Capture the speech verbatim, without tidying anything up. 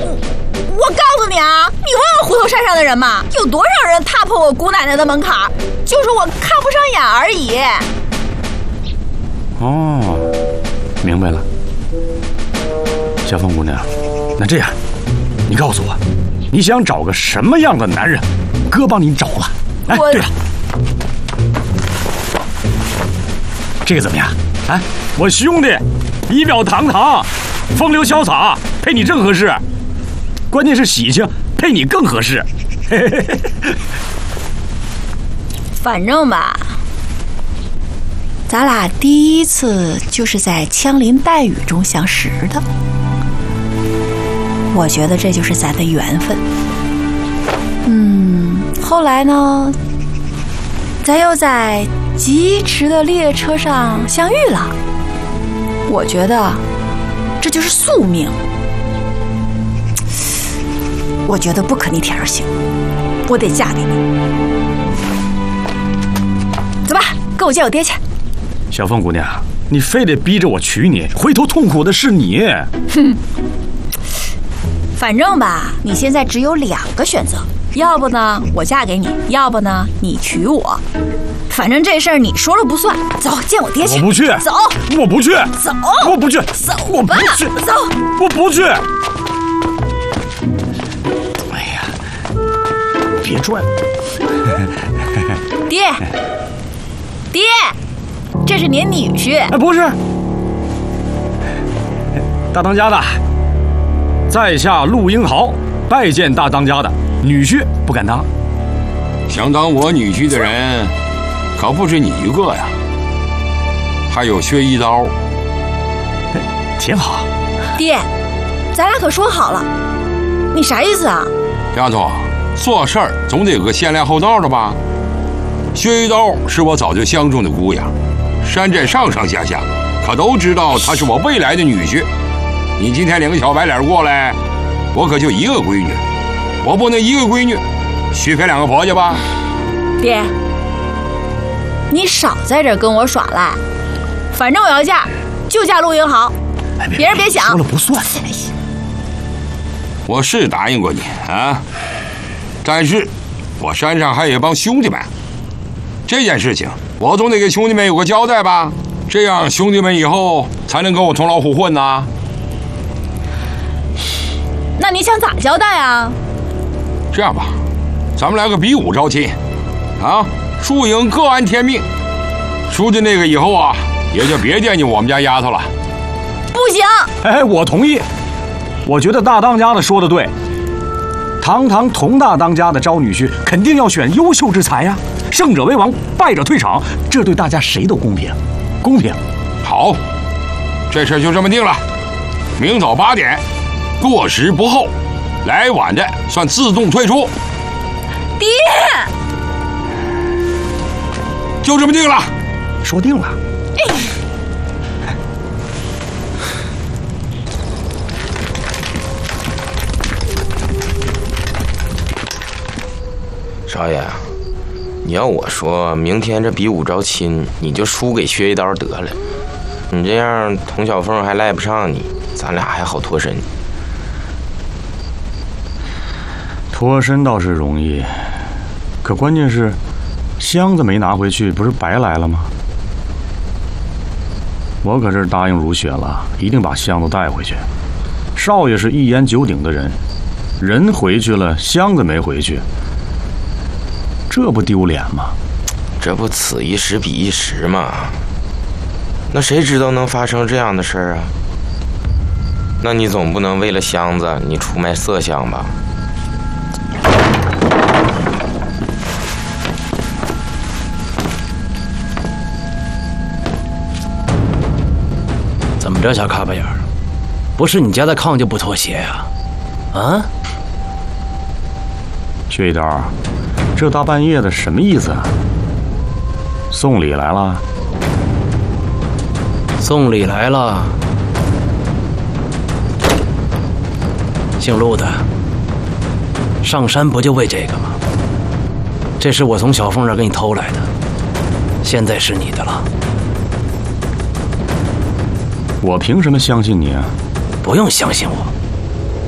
我告诉你啊，你问问虎头山上的人嘛，有多少人踏破我姑奶奶的门槛，就是我看不上眼而已。 哦，明白了。小凤姑娘，那这样，你告诉我，你想找个什么样的男人？哥帮你找了。哎，对了，这个怎么样？啊，我兄弟，仪表堂堂，风流潇洒，配你正合适。关键是喜庆，配你更合适。 反正吧，咱俩第一次就是在枪林弹雨中相识的，我觉得这就是咱的缘分。嗯，后来呢，咱又在疾驰的列车上相遇了，我觉得这就是宿命。我觉得不可逆天而行，我得嫁给你。走吧，跟我见我爹去。 小凤姑娘，你非得逼着我娶你，回头痛苦的是你。 哼，反正吧，你现在只有两个选择，要不呢我嫁给你，要不呢你娶我。反正这事儿你说了不算。走，见我爹去。 我不去。 走， 我不去。 走， 我不去。 走， 我不去。 走， 我不去。别转！ 爹，爹，这是您女婿。 哎，不是，大当家的，在下陆英豪，拜见大当家的女婿，不敢当。 想当我女婿的人，可不止你一个呀，还有薛一刀。 挺好。 爹，咱俩可说好了，你啥意思啊？ 丫头。做事儿总得有个先来后到的吧？薛一刀是我早就相中的姑娘，山寨上上下下可都知道她是我未来的女婿。你今天领个小白脸过来，我可就一个闺女，我不能一个闺女许配两个婆家吧？ 爹，你少在这跟我耍赖，反正我要嫁就嫁陆英豪，别人别想。 说了不算。 我是答应过你啊。但是，我山上还有一帮兄弟们，这件事情我总得给兄弟们有个交代吧，这样兄弟们以后才能跟我同老虎混呐。 那你想咋交代啊？ 这样吧，咱们来个比武招亲，啊，输赢各安天命。输的那个以后啊，也就别惦记我们家丫头了。 不行！ 哎，我同意。我觉得大当家的说的对。堂堂佟大当家的招女婿，肯定要选优秀之才呀、啊！胜者为王，败者退场，这对大家谁都公平，公平。 好，这事就这么定了。明早八点，过时不候，来晚的算自动退出。 爹， 就这么定了。 说定了。哎少爷，你要我说，明天这比武招亲，你就输给薛一刀得了。你这样，童小凤还赖不上你，咱俩还好脱身。 脱身倒是容易，可关键是箱子没拿回去，不是白来了吗？我可是答应如雪了，一定把箱子带回去。少爷是一言九鼎的人，人回去了，箱子没回去。这不丢脸吗？ 这不此一时彼一时吗？那谁知道能发生这样的事儿啊？那你总不能为了箱子你出卖色相吧？ 怎么着，小卡巴眼儿？不是你家的炕就不脱鞋呀、啊？啊？ 薛一刀，这大半夜的什么意思啊？送礼来了？ 送礼来了。姓陆的，上山不就为这个吗？这是我从小凤那儿给你偷来的，现在是你的了。 我凭什么相信你啊？ 不用相信我，